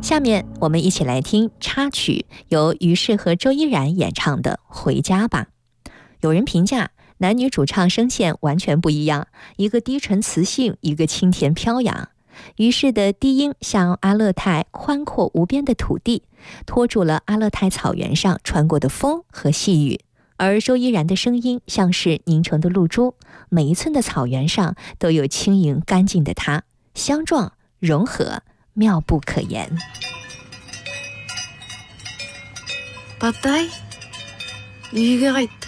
下面我们一起来听插曲，由于适和周依然演唱的《回家吧》。有人评价，男女主唱声线完全不一样，一个低沉磁性，一个清甜飘扬。于适的低音像阿勒泰宽阔无边的土地，拖住了阿勒泰草原上穿过的风和细雨，而周依然的声音像是凝成的露珠，每一寸的草原上都有轻盈干净的它，相撞融合，妙不可言。 Patay, liga kita.